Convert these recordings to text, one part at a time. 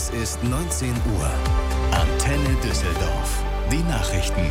Es ist 19 Uhr. Antenne Düsseldorf. Die Nachrichten.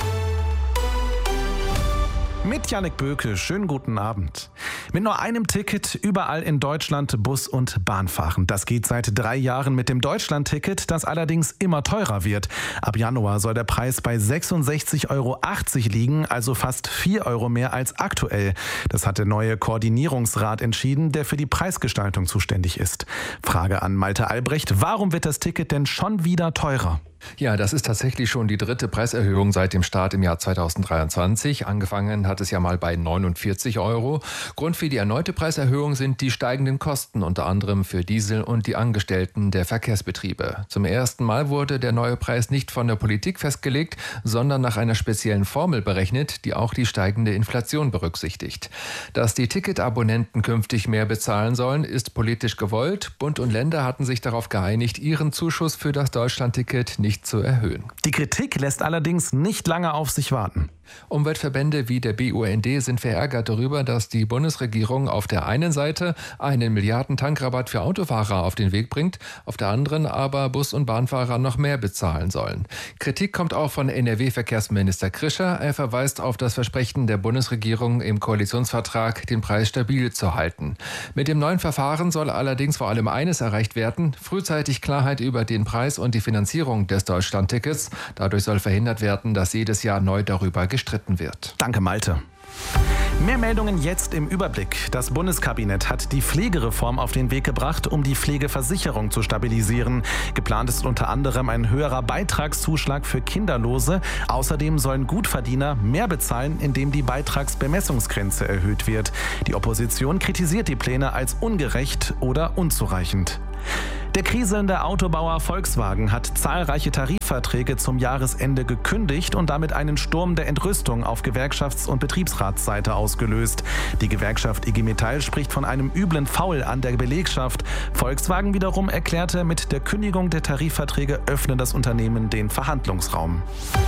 Mit Jannik Böke, schönen guten Abend. Mit nur einem Ticket überall in Deutschland Bus und Bahn fahren. Das geht seit 3 Jahren mit dem Deutschland-Ticket, das allerdings immer teurer wird. Ab Januar soll der Preis bei 66,80 Euro liegen, also fast 4 Euro mehr als aktuell. Das hat der neue Koordinierungsrat entschieden, der für die Preisgestaltung zuständig ist. Frage an Malte Albrecht, warum wird das Ticket denn schon wieder teurer? Ja, das ist tatsächlich schon die 3. Preiserhöhung seit dem Start im Jahr 2023. Angefangen hat es ja mal bei 49 Euro. Grund für die erneute Preiserhöhung sind die steigenden Kosten, unter anderem für Diesel und die Angestellten der Verkehrsbetriebe. Zum ersten Mal wurde der neue Preis nicht von der Politik festgelegt, sondern nach einer speziellen Formel berechnet, die auch die steigende Inflation berücksichtigt. Dass die Ticketabonnenten künftig mehr bezahlen sollen, ist politisch gewollt. Bund und Länder hatten sich darauf geeinigt, ihren Zuschuss für das Deutschlandticket nicht zu erhöhen. Die Kritik lässt allerdings nicht lange auf sich warten. Umweltverbände wie der BUND sind verärgert darüber, dass die Bundesregierung auf der einen Seite einen Milliarden-Tankrabatt für Autofahrer auf den Weg bringt, auf der anderen aber Bus- und Bahnfahrer noch mehr bezahlen sollen. Kritik kommt auch von NRW-Verkehrsminister Krischer. Er verweist auf das Versprechen der Bundesregierung im Koalitionsvertrag, den Preis stabil zu halten. Mit dem neuen Verfahren soll allerdings vor allem eines erreicht werden: frühzeitig Klarheit über den Preis und die Finanzierung des Deutschlandtickets. Dadurch soll verhindert werden, dass jedes Jahr neu darüber gestritten wird. Danke, Malte. Mehr Meldungen jetzt im Überblick. Das Bundeskabinett hat die Pflegereform auf den Weg gebracht, um die Pflegeversicherung zu stabilisieren. Geplant ist unter anderem ein höherer Beitragszuschlag für Kinderlose. Außerdem sollen Gutverdiener mehr bezahlen, indem die Beitragsbemessungsgrenze erhöht wird. Die Opposition kritisiert die Pläne als ungerecht oder unzureichend. Der kriselnde Autobauer Volkswagen hat zahlreiche Tarifverträge zum Jahresende gekündigt und damit einen Sturm der Entrüstung auf Gewerkschafts- und Betriebsratsseite ausgelöst. Die Gewerkschaft IG Metall spricht von einem üblen Foul an der Belegschaft. Volkswagen wiederum erklärte, mit der Kündigung der Tarifverträge öffne das Unternehmen den Verhandlungsraum.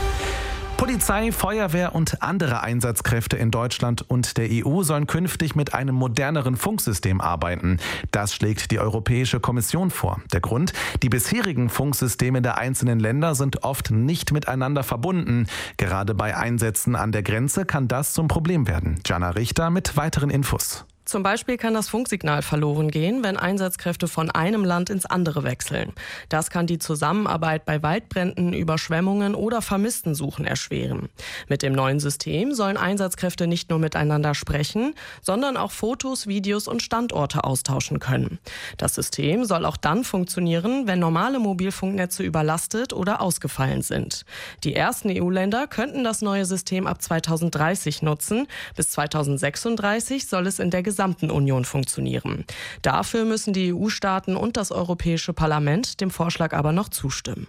Polizei, Feuerwehr und andere Einsatzkräfte in Deutschland und der EU sollen künftig mit einem moderneren Funksystem arbeiten. Das schlägt die Europäische Kommission vor. Der Grund: die bisherigen Funksysteme der einzelnen Länder sind oft nicht miteinander verbunden. Gerade bei Einsätzen an der Grenze kann das zum Problem werden. Jana Richter mit weiteren Infos. Zum Beispiel kann das Funksignal verloren gehen, wenn Einsatzkräfte von einem Land ins andere wechseln. Das kann die Zusammenarbeit bei Waldbränden, Überschwemmungen oder Vermisstensuchen erschweren. Mit dem neuen System sollen Einsatzkräfte nicht nur miteinander sprechen, sondern auch Fotos, Videos und Standorte austauschen können. Das System soll auch dann funktionieren, wenn normale Mobilfunknetze überlastet oder ausgefallen sind. Die ersten EU-Länder könnten das neue System ab 2030 nutzen. Bis 2036 soll es in der gesamten Union funktionieren. Dafür müssen die EU-Staaten und das Europäische Parlament dem Vorschlag aber noch zustimmen.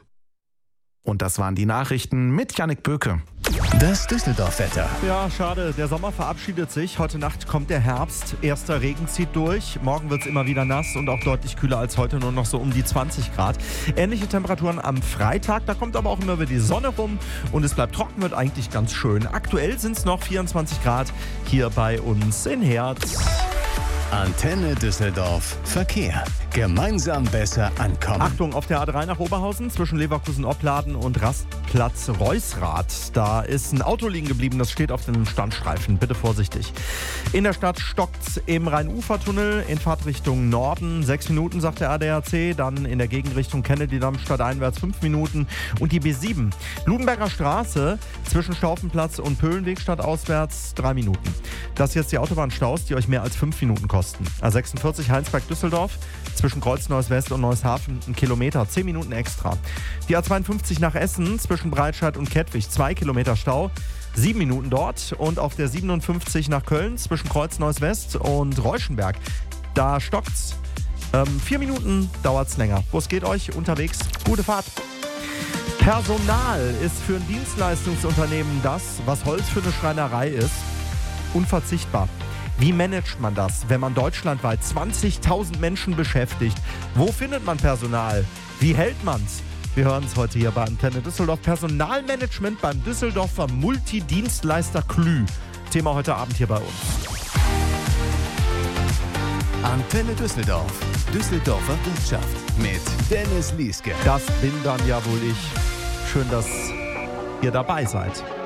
Und das waren die Nachrichten mit Jannik Böke. Das Düsseldorf-Wetter. Ja, schade, der Sommer verabschiedet sich. Heute Nacht kommt der Herbst. Erster Regen zieht durch. Morgen wird es immer wieder nass und auch deutlich kühler als heute, nur noch so um die 20 Grad. Ähnliche Temperaturen am Freitag. Da kommt aber auch immer wieder die Sonne rum und es bleibt trocken, wird eigentlich ganz schön. Aktuell sind es noch 24 Grad hier bei uns in Herz. Antenne Düsseldorf. Verkehr. Gemeinsam besser ankommen. Achtung, auf der A3 nach Oberhausen zwischen Leverkusen-Opladen und Rastplatz Reusrath. Da ist ein Auto liegen geblieben, das steht auf den Standstreifen. Bitte vorsichtig. In der Stadt stockt's im Rhein-Ufer-Tunnel in Fahrtrichtung Norden. 6 Minuten, sagt der ADAC. Dann in der Gegenrichtung Kennedy-Damm stadteinwärts 5 Minuten. Und die B7 Ludenberger Straße zwischen Staufenplatz und Pöhlenweg stadtauswärts 3 Minuten. Das sind jetzt die Autobahnstaus, die euch mehr als 5 Minuten kosten. A46 Heinsberg-Düsseldorf zwischen Kreuzneuss West und Neußhafen 1 Kilometer, 10 Minuten extra. Die A52 nach Essen zwischen Breitscheid und Kettwig 2 Kilometer Stau, 7 Minuten dort. Und auf der 57 nach Köln zwischen Kreuzneuss West und Reuschenberg, da stockt's. 4 Minuten dauert's länger. Wo es geht euch unterwegs? Gute Fahrt. Personal ist für ein Dienstleistungsunternehmen das, was Holz für eine Schreinerei ist, unverzichtbar. Wie managt man das, wenn man deutschlandweit 20.000 Menschen beschäftigt? Wo findet man Personal? Wie hält man's? Wir hören es heute hier bei Antenne Düsseldorf. Personalmanagement beim Düsseldorfer Multidienstleister Klü. Thema heute Abend hier bei uns. Antenne Düsseldorf. Düsseldorfer Wirtschaft mit Dennis Lieske. Das bin dann ja wohl ich. Schön, dass ihr dabei seid.